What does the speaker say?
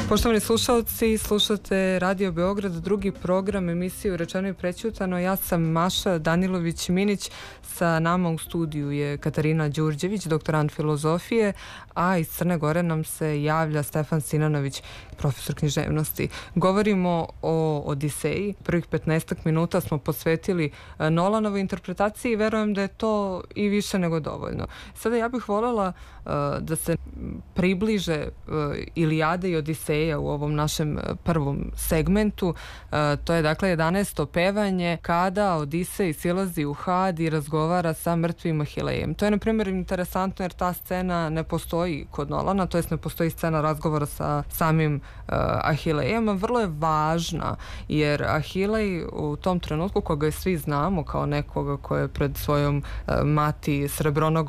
Poštovani slušalci, slušate Radio Beograd, drugi program emisiju Rečeno i prećutano. Ja sam Maša Danilović-Minić, sa nama u studiju je Katarina Đurđević, doktorant filozofije, a iz Crne Gore nam se javlja Stefan Sinanović, profesor književnosti. Govorimo o Odiseji. Prvih 15 minuta smo posvetili Nolanovoj interpretaciji i verujem da je to i više nego dovoljno. Sada ja bih voljela da se približe Ilijada i Odiseja u ovom našem prvom segmentu. To je dakle 11. pevanje kada Odisej silazi u Had i razgovara sa mrtvim Ahilejem. To je na primjer interesantno jer ta scena ne postoji kod Nolana, to jest ne postoji scena razgovora sa samim Ahilejem. Vrlo je važna jer Ahilej u tom trenutku, koga svi znamo kao nekoga ko je pred svojom mati srebronogom